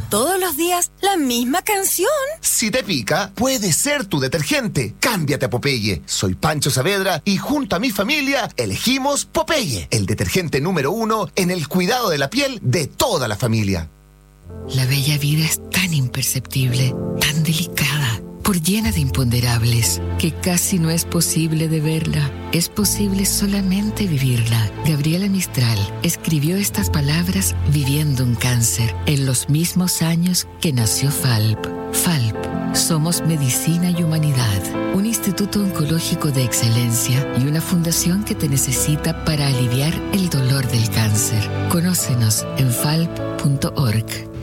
todos los días la misma canción. Si te pica, puede ser tu detergente. Cámbiate a Popeye. Soy Pancho Saavedra y junto a mi familia elegimos Popeye, el detergente número 1 en el cuidado de la piel de toda la familia. La bella vida es tan imperceptible, tan delicada, por llena de imponderables, que casi no es posible de verla. Es posible solamente vivirla. Gabriela Mistral escribió estas palabras viviendo un cáncer en los mismos años que nació FALP. FALP, somos medicina y humanidad, un instituto oncológico de excelencia y una fundación que te necesita para aliviar el dolor del cáncer. Conócenos en falp.org.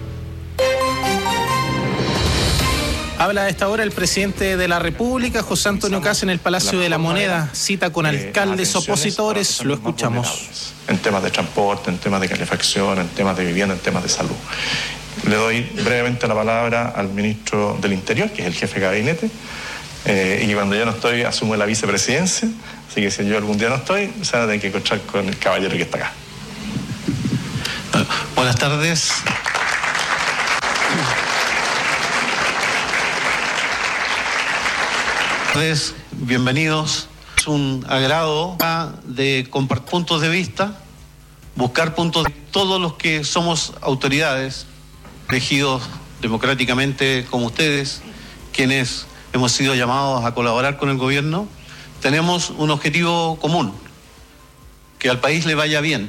Habla a esta hora el presidente de la República, José Antonio Kast, en el Palacio de la Moneda. Cita con alcaldes opositores. Lo escuchamos. En temas de transporte, en temas de calefacción, en temas de vivienda, en temas de salud. Le doy brevemente la palabra al ministro del Interior, que es el jefe de gabinete, y cuando yo no estoy, asumo la vicepresidencia. Así que si yo algún día no estoy, se van a tener que encontrar con el caballero que está acá. Buenas tardes. Bienvenidos. Es un agrado de compartir puntos de vista, buscar puntos de todos los que somos autoridades, elegidos democráticamente como ustedes, quienes hemos sido llamados a colaborar con el gobierno. Tenemos un objetivo común, que al país le vaya bien.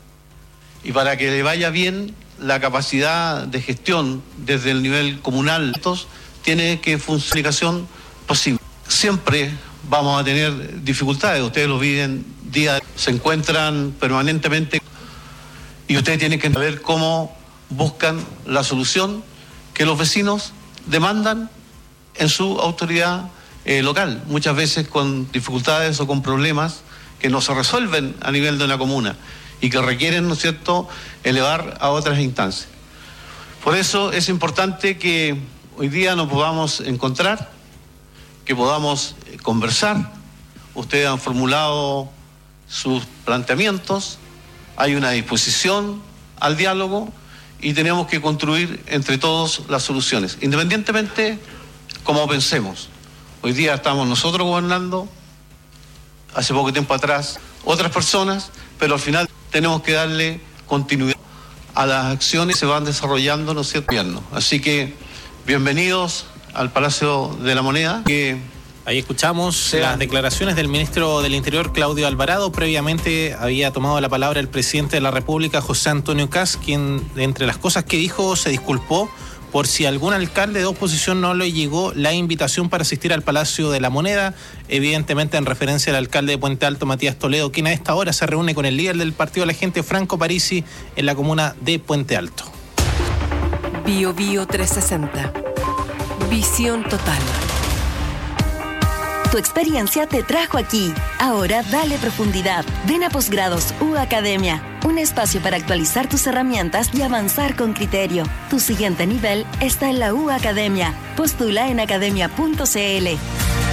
Y para que le vaya bien, la capacidad de gestión desde el nivel comunal tiene que funcionar posible. Siempre vamos a tener dificultades, ustedes lo viven día a día, se encuentran permanentemente y ustedes tienen que saber cómo buscan la solución que los vecinos demandan en su autoridad local, muchas veces con dificultades o con problemas que no se resuelven a nivel de una comuna y que requieren, ¿no es cierto?, elevar a otras instancias. Por eso es importante que hoy día nos podamos encontrar, que podamos conversar. Ustedes han formulado sus planteamientos, hay una disposición al diálogo y tenemos que construir entre todos las soluciones, independientemente cómo pensemos. Hoy día estamos nosotros gobernando, hace poco tiempo atrás otras personas, pero al final tenemos que darle continuidad a las acciones que se van desarrollando, ¿no es cierto?, gobierno. Así que bienvenidos al Palacio de la Moneda. Ahí escuchamos las declaraciones del ministro del Interior, Claudio Alvarado. Previamente había tomado la palabra el presidente de la República, José Antonio Kast, quien, entre las cosas que dijo, se disculpó por si algún alcalde de oposición no le llegó la invitación para asistir al Palacio de la Moneda, evidentemente en referencia al alcalde de Puente Alto, Matías Toledo, quien a esta hora se reúne con el líder del Partido de la Gente, Franco Parisi, en la comuna de Puente Alto. Bio Bio 360. Visión total. Tu experiencia te trajo aquí. Ahora dale profundidad. Ven a Posgrados U Academia. Un espacio para actualizar tus herramientas y avanzar con criterio. Tu siguiente nivel está en la U Academia. Postula en academia.cl.